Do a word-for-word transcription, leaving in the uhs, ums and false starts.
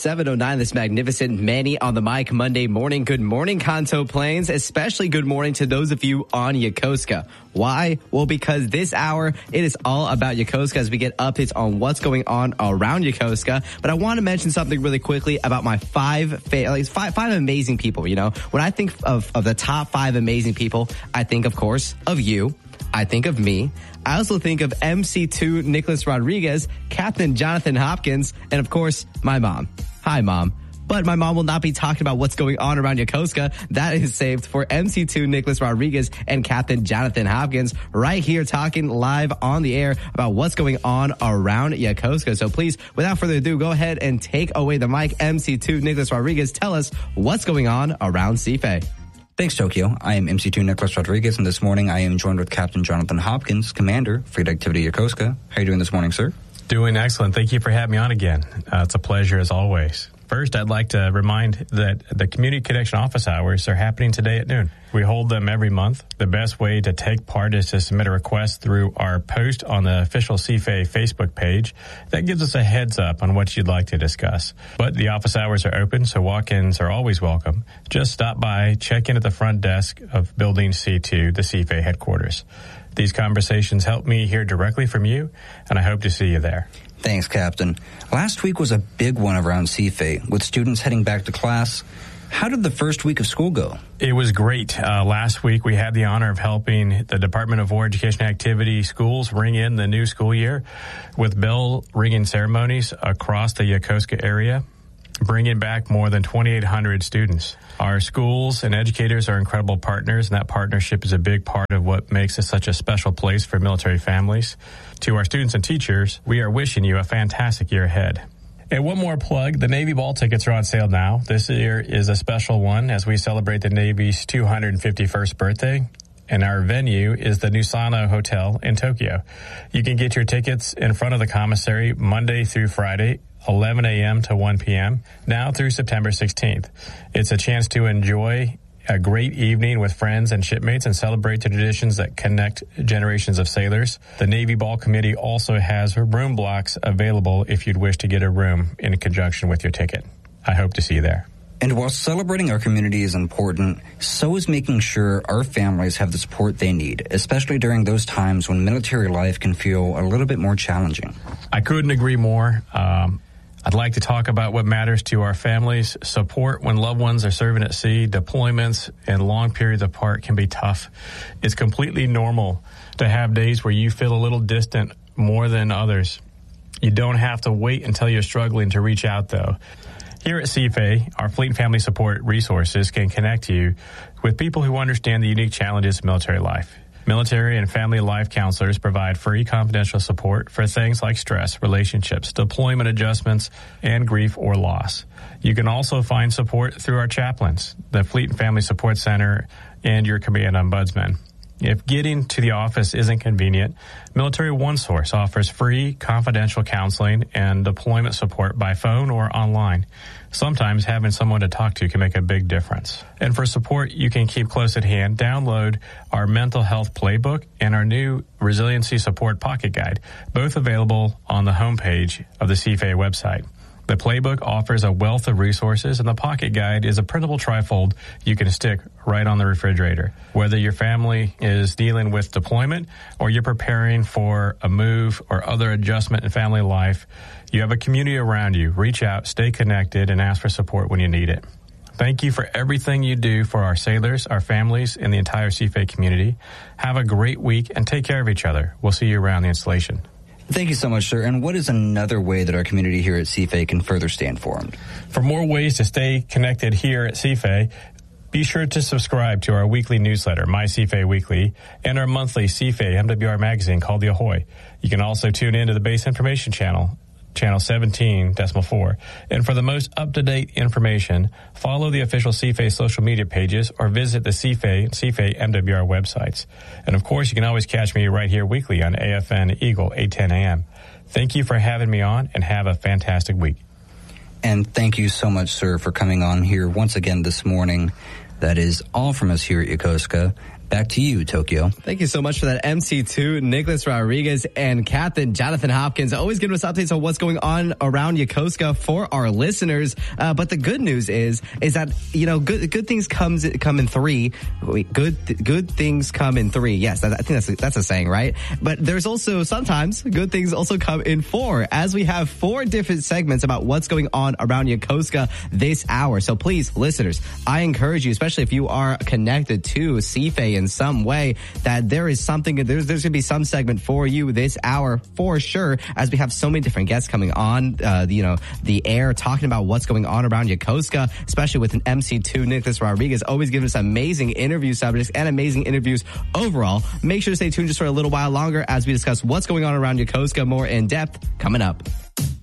seven oh nine, this magnificent Manny on the mic Monday morning. Good morning, Kanto Plains. Especially good morning to those of you on Yokosuka. Why? Well, because this hour, it is all about Yokosuka as we get updates on what's going on around Yokosuka. But I want to mention something really quickly about my five, fa- five, five amazing people. You know, when I think of, of the top five amazing people, I think, of course, of you. I think of me. I also think of M C two Nicholas Rodriguez, Captain Jonathan Hopkins, and of course, my mom. Hi, Mom. But my mom will not be talking about what's going on around Yokosuka. That is saved for M C two Nicholas Rodriguez and Captain Jonathan Hopkins right here talking live on the air about what's going on around Yokosuka. So please, without further ado, go ahead and take away the mic. M C two Nicholas Rodriguez, tell us what's going on around C F A. Thanks, Tokyo. I am M C two Nicholas Rodriguez, and this morning I am joined with Captain Jonathan Hopkins, Commander, Fleet Activity Yokosuka. How are you doing this morning, sir? Doing excellent. Thank you for having me on again. Uh, it's a pleasure as always. First, I'd like to remind that the Community Connection office hours are happening today at noon. We hold them every month. The best way to take part is to submit a request through our post on the official C F A Facebook page. That gives us a heads up on what you'd like to discuss. But the office hours are open, so walk-ins are always welcome. Just stop by, check in at the front desk of Building C two, the C F A headquarters. These conversations help me hear directly from you, and I hope to see you there. Thanks, Captain. Last week was a big one around C F A, with students heading back to class. How did the first week of school go? It was great. Uh, last week, we had the honor of helping the Department of War Education Activity schools ring in the new school year with bell ringing ceremonies across the Yokosuka area, bringing back more than twenty-eight hundred students. Our schools and educators are incredible partners, and that partnership is a big part of what makes it such a special place for military families. To our students and teachers, we are wishing you a fantastic year ahead. And one more plug, the Navy ball tickets are on sale now. This year is a special one as we celebrate the Navy's two hundred fifty-first birthday. And our venue is the Nusano Hotel in Tokyo. You can get your tickets in front of the commissary Monday through Friday, eleven a.m. to one p.m., now through September sixteenth. It's a chance to enjoy a great evening with friends and shipmates and celebrate the traditions that connect generations of sailors. The Navy Ball Committee also has room blocks available if you'd wish to get a room in conjunction with your ticket. I hope to see you there. And while celebrating our community is important, so is making sure our families have the support they need, especially during those times when military life can feel a little bit more challenging. I couldn't agree more. Um, I'd like to talk about what matters to our families. Support when loved ones are serving at sea. Deployments and long periods apart can be tough. It's completely normal to have days where you feel a little distant more than others. You don't have to wait until you're struggling to reach out, though. Here at C F A, our Fleet and Family Support resources can connect you with people who understand the unique challenges of military life. Military and family life counselors provide free confidential support for things like stress, relationships, deployment adjustments, and grief or loss. You can also find support through our chaplains, the Fleet and Family Support Center, and your command ombudsman. If getting to the office isn't convenient, Military One Source offers free confidential counseling and deployment support by phone or online. Sometimes having someone to talk to can make a big difference. And for support you can keep close at hand, download our mental health playbook and our new resiliency support pocket guide, both available on the homepage of the C F A website. The playbook offers a wealth of resources, and the pocket guide is a printable trifold you can stick right on the refrigerator. Whether your family is dealing with deployment or you're preparing for a move or other adjustment in family life, you have a community around you. Reach out, stay connected, and ask for support when you need it. Thank you for everything you do for our sailors, our families, and the entire C F A community. Have a great week and take care of each other. We'll see you around the installation. Thank you so much, sir. And what is another way that our community here at C F A can further stay informed? For more ways to stay connected here at C F A, be sure to subscribe to our weekly newsletter, My C F A Weekly, and our monthly C F A M W R magazine called The Ahoy. You can also tune in to the Base Information Channel, Channel seventeen point four. And for the most up-to-date information, follow the official C F A social media pages or visit the C F A and C F A M W R websites. And of course, you can always catch me right here weekly on A F N Eagle, eight ten a.m. Thank you for having me on, and have a fantastic week. And thank you so much, sir, for coming on here once again this morning. That is all from us here at Yokosuka. Back to you, Tokyo. Thank you so much for that, M C two, Nicholas Rodriguez and Captain Jonathan Hopkins, always giving us updates on what's going on around Yokosuka for our listeners. Uh, but the good news is, is that, you know, good good things comes come in three. Wait, good good things come in three. Yes, that, I think that's a, that's a saying, right? But there's also sometimes good things also come in four, as we have four different segments about what's going on around Yokosuka this hour. So please, listeners, I encourage you, especially if you are connected to C F A in some way, that there is something, there's, there's going to be some segment for you this hour for sure, as we have so many different guests coming on, uh, you know, the air, talking about what's going on around Yokosuka, especially with an M C two, Nicholas Rodriguez, always giving us amazing interview subjects and amazing interviews overall. Make sure to stay tuned just for a little while longer as we discuss what's going on around Yokosuka more in depth coming up.